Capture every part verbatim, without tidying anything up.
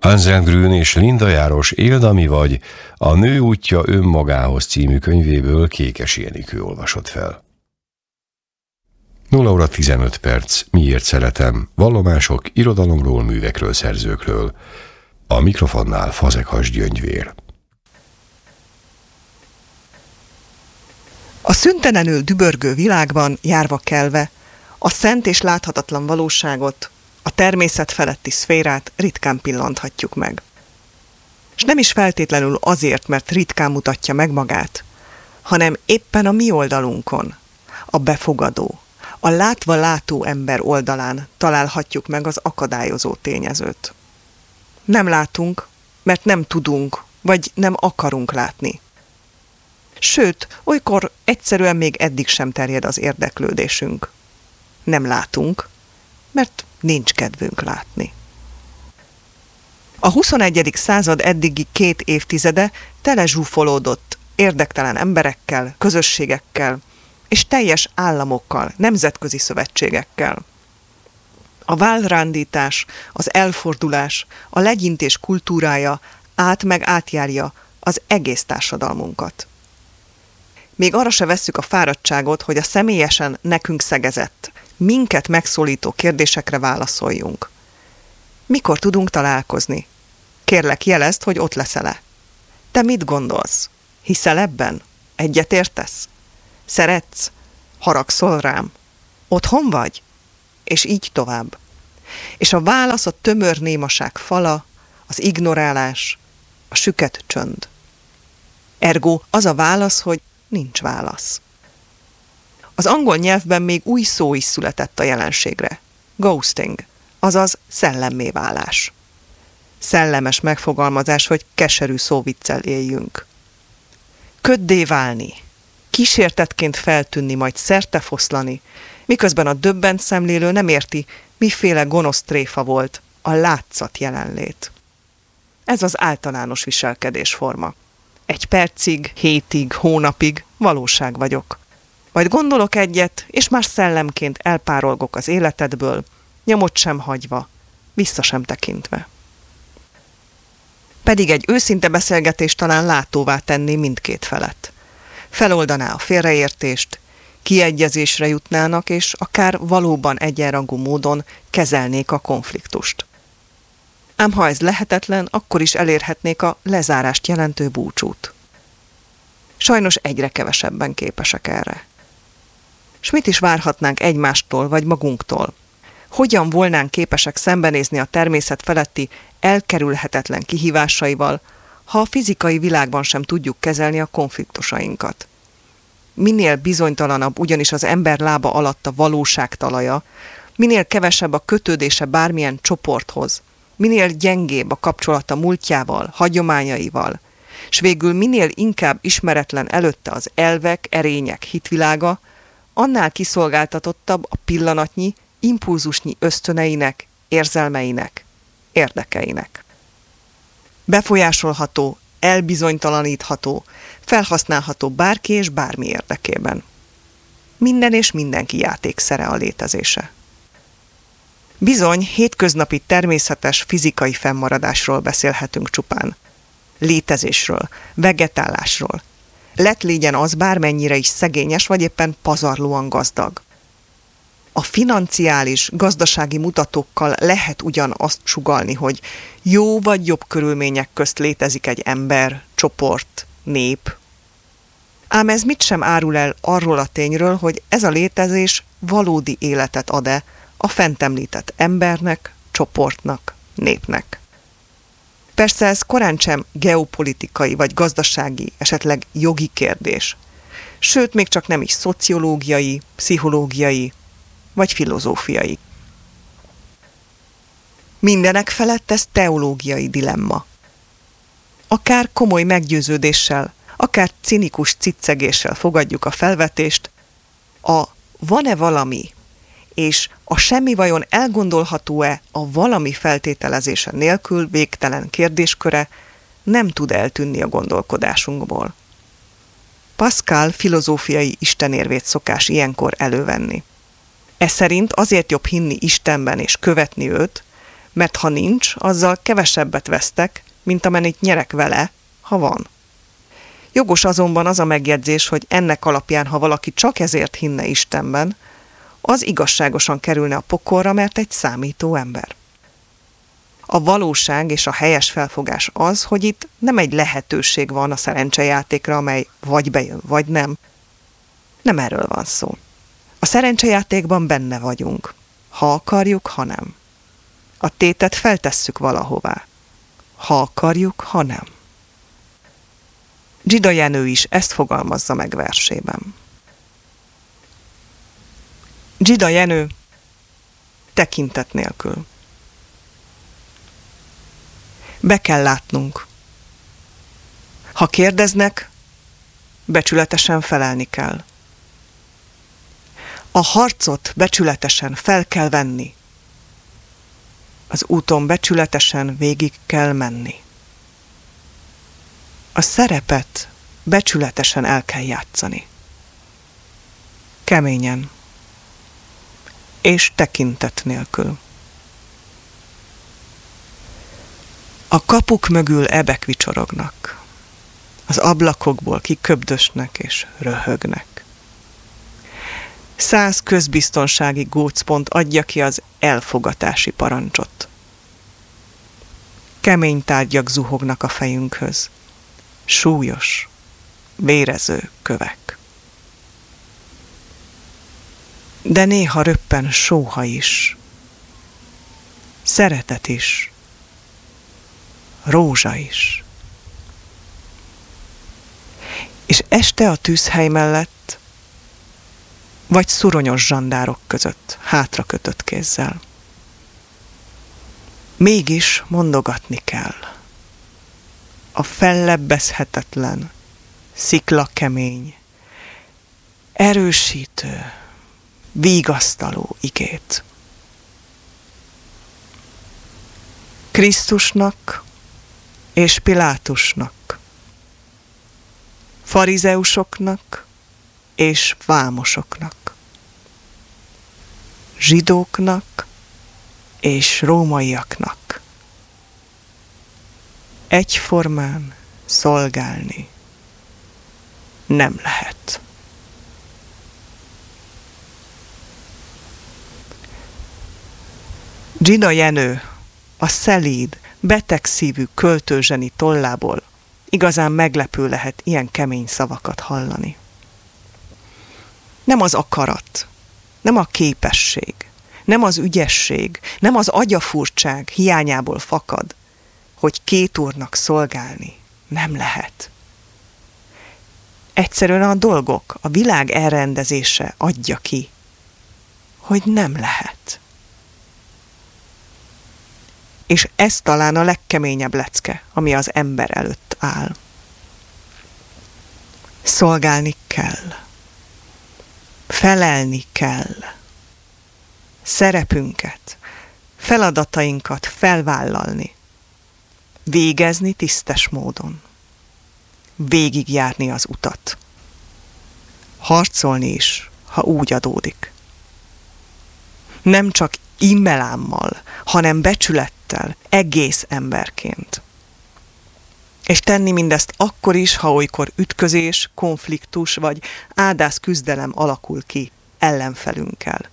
Anselm Grün és Linda Járos Éld, ami vagy, a Nő útja önmagához című könyvéből Kékesi Enikő olvasott fel. nulla óra tizenöt perc. Miért szeretem? Vallomások irodalomról, művekről, szerzőkről. A mikrofonnál Fazekas Gyöngyvér. A szüntelenül dübörgő világban járva kelve, a szent és láthatatlan valóságot, a természet feletti szférát ritkán pillanthatjuk meg. És nem is feltétlenül azért, mert ritkán mutatja meg magát, hanem éppen a mi oldalunkon, a befogadó, a látva-látó ember oldalán találhatjuk meg az akadályozó tényezőt. Nem látunk, mert nem tudunk, vagy nem akarunk látni. Sőt, olykor egyszerűen még eddig sem terjed az érdeklődésünk. Nem látunk, mert nincs kedvünk látni. A huszonegyedik század eddigi két évtizede telezsúfolódott érdektelen emberekkel, közösségekkel és teljes államokkal, nemzetközi szövetségekkel. A vállrándítás, az elfordulás, a legyintés kultúrája át meg átjárja az egész társadalmunkat. Még arra se vesszük a fáradtságot, hogy a személyesen nekünk szegezett, minket megszólító kérdésekre válaszoljunk. Mikor tudunk találkozni? Kérlek, jelezd, hogy ott leszel-e. Te mit gondolsz? Hiszel ebben? Egyetértesz? Szeretsz? Haragszol rám? Otthon vagy? És így tovább. És a válasz a tömör némaság fala, az ignorálás, a süket csönd. Ergo az a válasz, hogy nincs válasz. Az angol nyelvben még új szó is született a jelenségre. Ghosting, azaz szellemmé válás. Szellemes megfogalmazás, hogy keserű szóviccel éljünk. Köddé válni, kísértetként feltűnni, majd szertefoszlani, miközben a döbbent szemlélő nem érti, miféle gonosz tréfa volt a látszat jelenlét. Ez az általános viselkedésforma. Egy percig, hétig, hónapig valóság vagyok. Majd gondolok egyet, és már szellemként elpárolgok az életedből, nyomot sem hagyva, vissza sem tekintve. Pedig egy őszinte beszélgetés talán látóvá tenné mindkét felet. Feloldaná a félreértést, kiegyezésre jutnának, és akár valóban egyenrangú módon kezelnék a konfliktust. Ám ha ez lehetetlen, akkor is elérhetnék a lezárást jelentő búcsút. Sajnos egyre kevesebben képesek erre. S mit is várhatnánk egymástól vagy magunktól? Hogyan volnánk képesek szembenézni a természet feletti elkerülhetetlen kihívásaival, ha a fizikai világban sem tudjuk kezelni a konfliktusainkat? Minél bizonytalanabb ugyanis az ember lába alatt a valóság talaja, minél kevesebb a kötődése bármilyen csoporthoz, minél gyengébb a kapcsolata múltjával, hagyományaival, s végül minél inkább ismeretlen előtte az elvek, erények hitvilága, annál kiszolgáltatottabb a pillanatnyi, impulzusnyi ösztöneinek, érzelmeinek, érdekeinek. Befolyásolható, elbizonytalanítható, felhasználható bárki és bármi érdekében. Minden és mindenki játékszere a létezése. Bizony, hétköznapi természetes fizikai fennmaradásról beszélhetünk csupán. Létezésről, vegetálásról. Lett légyen az bármennyire is szegényes, vagy éppen pazarlóan gazdag. A financiális, gazdasági mutatókkal lehet ugyan azt sugallni, hogy jó vagy jobb körülmények közt létezik egy ember, csoport, nép. Ám ez mit sem árul el arról a tényről, hogy ez a létezés valódi életet ad-e a fent említett embernek, csoportnak, népnek. Persze ez korán sem geopolitikai vagy gazdasági, esetleg jogi kérdés. Sőt, még csak nem is szociológiai, pszichológiai vagy filozófiai. Mindenek felett ez teológiai dilemma. Akár komoly meggyőződéssel, akár cinikus ciccegéssel fogadjuk a felvetést, a van-e valami, és a semmi vajon elgondolható-e a valami feltételezése nélkül végtelen kérdésköre nem tud eltűnni a gondolkodásunkból. Pascal filozófiai istenérvét szokás ilyenkor elővenni. Ez szerint azért jobb hinni Istenben és követni őt, mert ha nincs, azzal kevesebbet vesztek, mint amennyit nyerek vele, ha van. Jogos azonban az a megjegyzés, hogy ennek alapján, ha valaki csak ezért hinne Istenben, az igazságosan kerülne a pokolra, mert egy számító ember. A valóság és a helyes felfogás az, hogy itt nem egy lehetőség van a szerencsejátékra, amely vagy bejön, vagy nem. Nem erről van szó. A szerencsejátékban benne vagyunk. Ha akarjuk, ha nem. A tétet feltesszük valahová. Ha akarjuk, ha nem. Dzsida Jenő is ezt fogalmazza meg versében. Dzsida Jenő tekintet nélkül. Be kell látnunk. Ha kérdeznek, becsületesen felelni kell. A harcot becsületesen fel kell venni. Az úton becsületesen végig kell menni. A szerepet becsületesen el kell játszani. Keményen. És tekintet nélkül. A kapuk mögül ebek vicsorognak. Az ablakokból kiköbdösnek és röhögnek. Száz közbiztonsági gócpont adja ki az elfogatási parancsot. Kemény tárgyak zuhognak a fejünkhöz. Súlyos, vérező kövek. De néha röppen sóha is. Szeretet is. Rózsa is. És este a tűzhely mellett, vagy szuronyos zsandárok között, hátra kötött kézzel. Mégis mondogatni kell. A fellebbezhetetlen, sziklakemény, erősítő, vigasztaló igét. Krisztusnak és Pilátusnak, farizeusoknak és vámosoknak, zsidóknak és rómaiaknak egyformán szolgálni nem lehet. Dzsida Jenő a szelíd, betegszívű költőzseni tollából igazán meglepő lehet ilyen kemény szavakat hallani. Nem az akarat, nem a képesség, nem az ügyesség, nem az agyafurtság hiányából fakad, hogy két úrnak szolgálni nem lehet. Egyszerűen a dolgok, a világ elrendezése adja ki, hogy nem lehet. És ez talán a legkeményebb lecke, ami az ember előtt áll. Szolgálni kell. Felelni kell. Szerepünket, feladatainkat felvállalni. Végezni tisztes módon. Végigjárni az utat. Harcolni is, ha úgy adódik. Nem csak immelámmal, hanem becsülettel, egész emberként. És tenni mindezt akkor is, ha olykor ütközés, konfliktus vagy ádász küzdelem alakul ki ellenfelünkkel.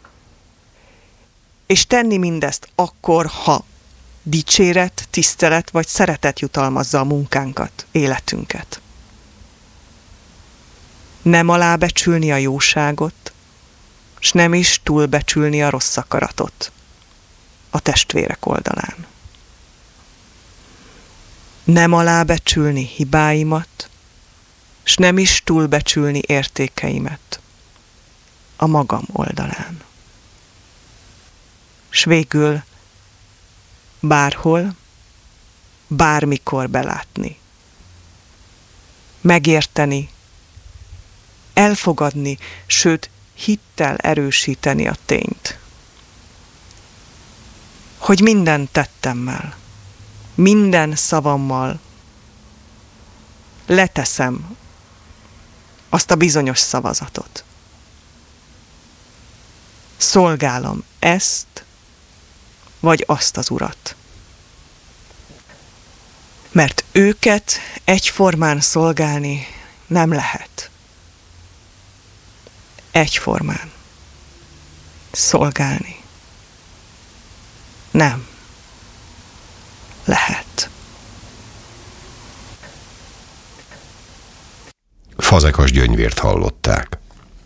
És tenni mindezt akkor, ha dicséret, tisztelet vagy szeretet jutalmazza a munkánkat, életünket. Nem alábecsülni a jóságot, s nem is túlbecsülni a rossz akaratot a testvérek oldalán. Nem alábecsülni hibáimat, s nem is túlbecsülni értékeimet a magam oldalán. S végül bárhol, bármikor belátni, megérteni, elfogadni, sőt, hittel erősíteni a tényt, hogy minden tettemmel, minden szavammal leteszem azt a bizonyos szavazatot. Szolgálom ezt vagy azt az urat. Mert őket egyformán szolgálni nem lehet. Egyformán szolgálni nem lehet. Fazekas Gyöngyvért hallották.